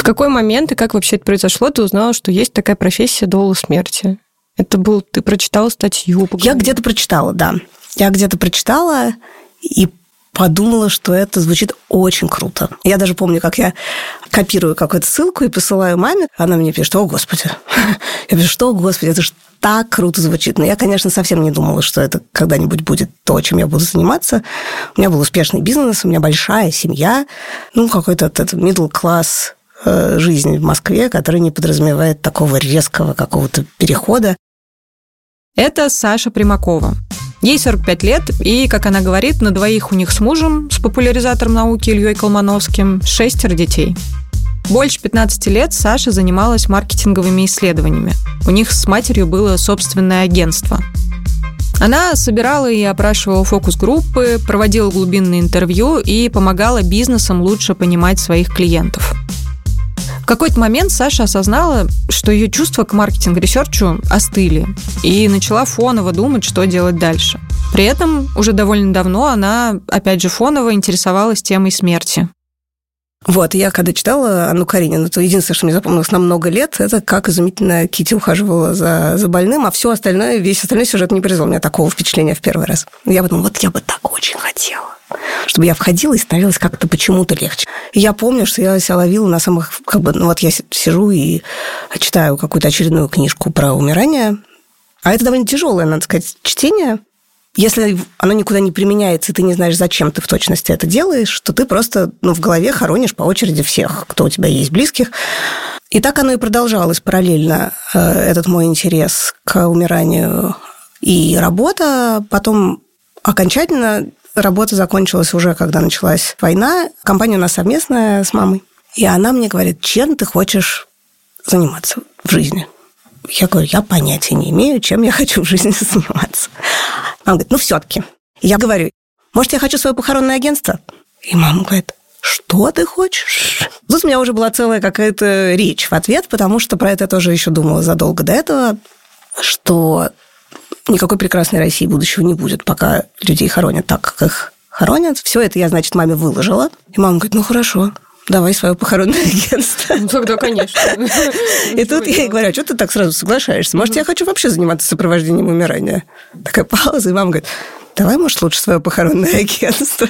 какой момент и как вообще это произошло, ты узнала, что есть такая профессия доула смерти? Это был... Ты прочитала статью? Я где-то прочитала, да. Я где-то прочитала и подумала, что это звучит очень круто. Я даже помню, как я копирую какую-то ссылку и посылаю маме. Она мне пишет: «О, Господи». Я пишу: «Что, Господи, это же так круто звучит». Но я, конечно, совсем не думала, что это когда-нибудь будет то, чем я буду заниматься. У меня был успешный бизнес, у меня большая семья, какой-то middle class жизнь в Москве, которая не подразумевает такого резкого какого-то перехода. Это Саша Примакова. Ей 45 лет, и, как она говорит, на двоих у них с мужем, с популяризатором науки Ильей Колмановским, 6 детей. Больше 15 лет Саша занималась маркетинговыми исследованиями. У них с матерью было собственное агентство. Она собирала и опрашивала фокус-группы, проводила глубинные интервью и помогала бизнесам лучше понимать своих клиентов. В какой-то момент Саша осознала, что ее чувства к маркетинг-ресерчу остыли, и начала фоново думать, что делать дальше. При этом уже довольно давно она, опять же, фоново интересовалась темой смерти. Я когда читала Анну Каренину, то единственное, что мне запомнилось на много лет, это как изумительно Кити ухаживала за больным, а все остальное, весь остальной сюжет не произвел у меня такого впечатления в первый раз. Я подумала, я бы так очень хотела, чтобы я входила и становилось как-то почему-то легче. И я помню, что я себя ловила на самых... я сижу и читаю какую-то очередную книжку про умирание, а это довольно тяжелое, надо сказать, чтение. Если оно никуда не применяется, и ты не знаешь, зачем ты в точности это делаешь, то ты просто в голове хоронишь по очереди всех, кто у тебя есть близких. И так оно и продолжалось параллельно, этот мой интерес к умиранию и работа. Потом окончательно работа закончилась уже, когда началась война. Компания у нас совместная с мамой. И она мне говорит: чем ты хочешь заниматься в жизни? Я говорю: я понятия не имею, чем я хочу в жизни заниматься. Мама говорит: все-таки. Я говорю: может, я хочу свое похоронное агентство? И мама говорит: что ты хочешь? Тут у меня уже была целая какая-то речь в ответ, потому что про это я тоже еще думала задолго до этого, что никакой прекрасной России будущего не будет, пока людей хоронят так, как их хоронят. Все это я, значит, маме выложила. И мама говорит: хорошо, давай свое похоронное агентство. Тогда, конечно. И тут я ей говорю: а что ты так сразу соглашаешься? Может, я хочу вообще заниматься сопровождением умирания? Такая пауза, и мама говорит: давай, может, лучше свое похоронное агентство.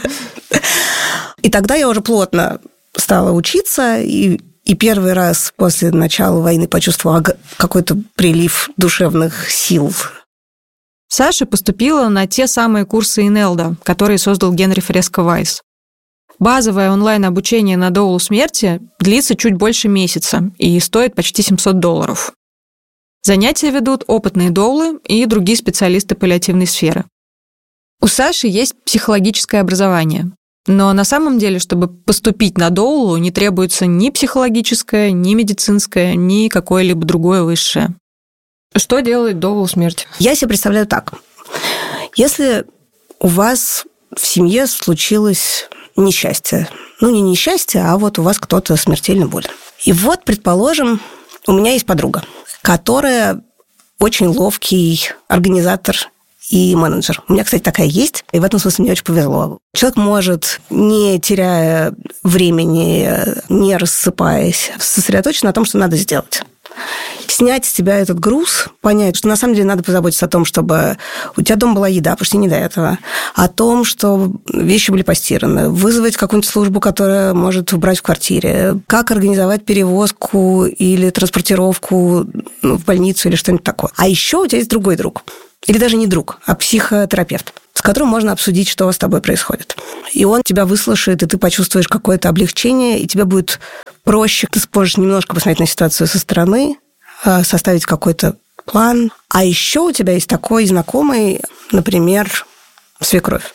И тогда я уже плотно стала учиться, и первый раз после начала войны почувствовала какой-то прилив душевных сил. Саша поступила на те самые курсы ИНЕЛДа, которые создал Генри Фреско Вайс. Базовое онлайн-обучение на доулу смерти длится чуть больше месяца и стоит почти $700. Занятия ведут опытные доулы и другие специалисты паллиативной сферы. У Саши есть психологическое образование, но на самом деле, чтобы поступить на доулу, не требуется ни психологическое, ни медицинское, ни какое-либо другое высшее. Что делает доул смерти? Я себе представляю так. Если у вас в семье случилось несчастье, не несчастье, а у вас кто-то смертельно болен. И предположим, у меня есть подруга, которая очень ловкий организатор и менеджер. У меня, кстати, такая есть, и в этом смысле мне очень повезло. Человек может, не теряя времени, не рассыпаясь, сосредоточиться на том, что надо сделать. Снять с тебя этот груз, понять, что на самом деле надо позаботиться о том, чтобы у тебя дома была еда, потому что не до этого, о том, что вещи были постираны, вызвать какую-нибудь службу, которая может убрать в квартире, как организовать перевозку или транспортировку в больницу или что-нибудь такое. А еще у тебя есть другой друг. Или даже не друг, а психотерапевт, с которым можно обсудить, что с тобой происходит. И он тебя выслушает, и ты почувствуешь какое-то облегчение, и тебе будет проще. Ты сможешь немножко посмотреть на ситуацию со стороны, составить какой-то план. А еще у тебя есть такой знакомый, например, свекровь,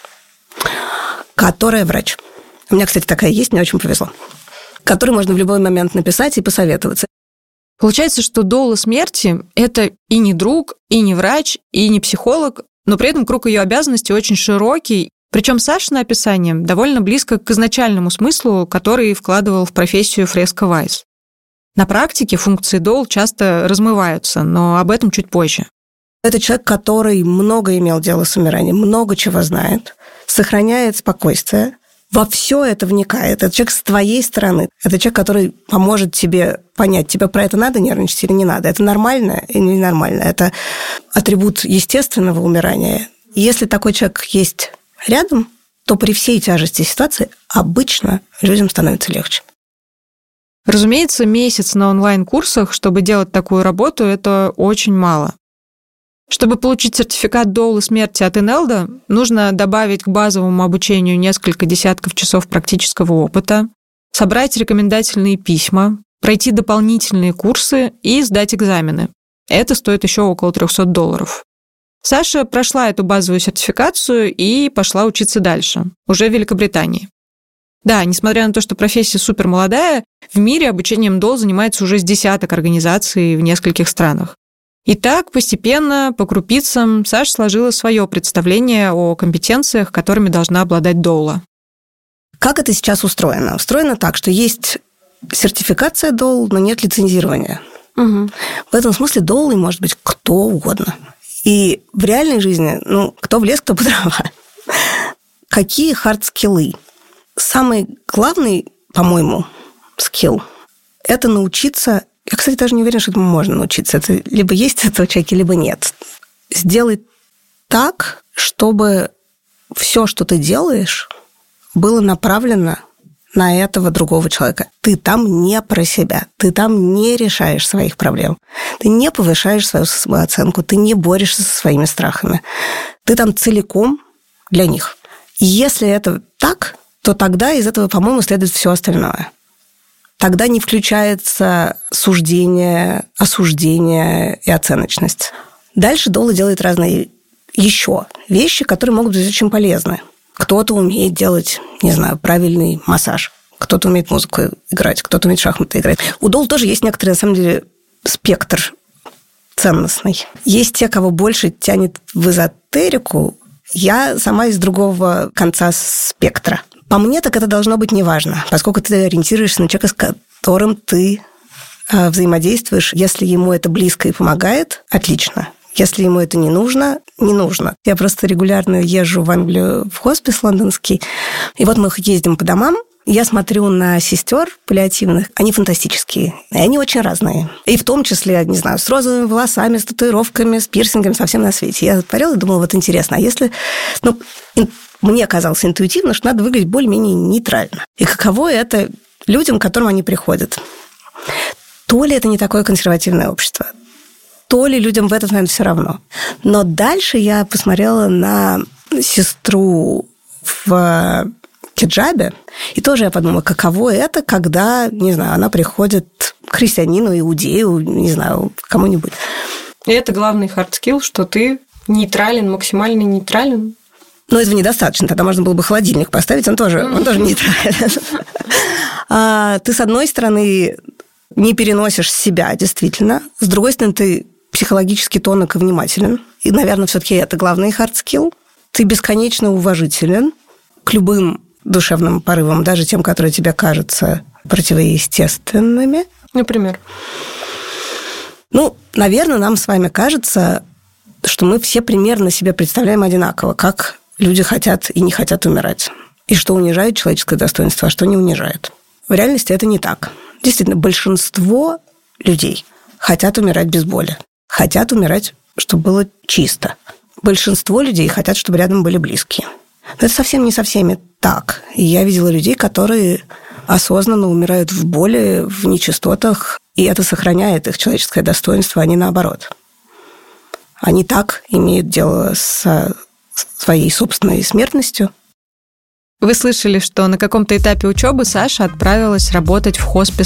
которая врач. У меня, кстати, такая есть, мне очень повезло. Которой можно в любой момент написать и посоветоваться. Получается, что доула смерти – это и не друг, и не врач, и не психолог, но при этом круг ее обязанностей очень широкий. Причем Сашино описание довольно близко к изначальному смыслу, который вкладывал в профессию Фреско Вайс. На практике функции доул часто размываются, но об этом чуть позже. Это человек, который много имел дело с умиранием, много чего знает, сохраняет спокойствие, во все это вникает. Это человек с твоей стороны. Это человек, который поможет тебе понять, тебе про это надо нервничать или не надо. Это нормально или ненормально. Это атрибут естественного умирания. И если такой человек есть рядом, то при всей тяжести ситуации обычно людям становится легче. Разумеется, месяц на онлайн-курсах, чтобы делать такую работу, это очень мало. Чтобы получить сертификат Доулы смерти от Инелда, нужно добавить к базовому обучению несколько десятков часов практического опыта, собрать рекомендательные письма, пройти дополнительные курсы и сдать экзамены. Это стоит еще около $300. Саша прошла эту базовую сертификацию и пошла учиться дальше, уже в Великобритании. Да, несмотря на то, что профессия супер молодая, в мире обучением Доул занимается уже с десяток организаций в нескольких странах. И так постепенно, по крупицам, Саша сложила свое представление о компетенциях, которыми должна обладать Доула. Как это сейчас устроено? Устроено так, что есть сертификация Доул, но нет лицензирования. Угу. В этом смысле Доулой может быть кто угодно. И в реальной жизни, кто в лес, кто по дрова. Какие хард-скиллы? Самый главный, по-моему, скилл – это научиться. Я, кстати, даже не уверена, что этому можно научиться. Это либо есть этого человека, либо нет. Сделать так, чтобы все, что ты делаешь, было направлено на этого другого человека. Ты там не про себя, ты там не решаешь своих проблем, ты не повышаешь свою самооценку, ты не борешься со своими страхами. Ты там целиком для них. И если это так, то тогда из этого, по-моему, следует все остальное. Тогда не включается суждение, осуждение и оценочность. Дальше Доула делает разные еще вещи, которые могут быть очень полезны. Кто-то умеет делать, не знаю, правильный массаж, кто-то умеет музыку играть, кто-то умеет в шахматы играть. У Доул тоже есть некоторый, на самом деле, спектр ценностный. Есть те, кого больше тянет в эзотерику. Я сама из другого конца спектра. По мне, так это должно быть неважно, поскольку ты ориентируешься на человека, с которым ты взаимодействуешь. Если ему это близко и помогает, отлично. Если ему это не нужно, не нужно. Я просто регулярно езжу в Англию в хоспис лондонский, и вот мы ездим по домам, я смотрю на сестер паллиативных, они фантастические, и они очень разные. И в том числе, не знаю, с розовыми волосами, с татуировками, с пирсингами, совсем на свете. Я затворила и думала, вот интересно, а если... Мне казалось интуитивно, что надо выглядеть более-менее нейтрально. И каково это людям, к которым они приходят? То ли это не такое консервативное общество, то ли людям в этот момент все равно. Но дальше я посмотрела на сестру в хиджабе, и тоже я подумала, каково это, когда, не знаю, она приходит к христианину, иудею, не знаю, кому-нибудь. И это главный хард-скилл, что ты нейтрален, максимально нейтрален. Но этого недостаточно. Тогда можно было бы холодильник поставить, он тоже нейтрален. Ты, с одной стороны, не переносишь себя, действительно. С другой стороны, ты психологически тонок и внимателен. И, наверное, все-таки это главный хард-скилл. Ты бесконечно уважителен к любым душевным порывам, даже тем, которые тебе кажутся противоестественными. Например? Наверное, нам с вами кажется, что мы все примерно себе представляем одинаково, как люди хотят и не хотят умирать. И что унижает человеческое достоинство, а что не унижает. В реальности это не так. Действительно, большинство людей хотят умирать без боли. Хотят умирать, чтобы было чисто. Большинство людей хотят, чтобы рядом были близкие. Но это совсем не со всеми так. И я видела людей, которые осознанно умирают в боли, в нечистотах, и это сохраняет их человеческое достоинство, а не наоборот. Они так имеют дело с своей собственной смертностью. Вы слышали, что на каком-то этапе учебы Саша отправилась работать в хоспис